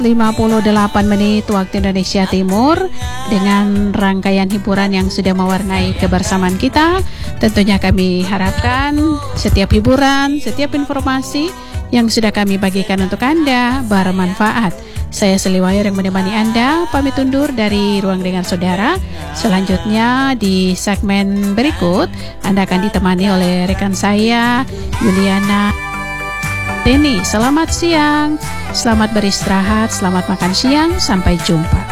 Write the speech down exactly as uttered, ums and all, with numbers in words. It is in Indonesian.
lima puluh delapan menit waktu Indonesia Timur, dengan rangkaian hiburan yang sudah mewarnai kebersamaan kita. Tentunya kami harapkan setiap hiburan, setiap informasi yang sudah kami bagikan untuk Anda bermanfaat. Saya Seliwayar yang menemani Anda, pamit undur dari Ruang Dengar Saudara. Selanjutnya di segmen berikut Anda akan ditemani oleh rekan saya Yuliana Teni. Selamat siang, selamat beristirahat, selamat makan siang, sampai jumpa.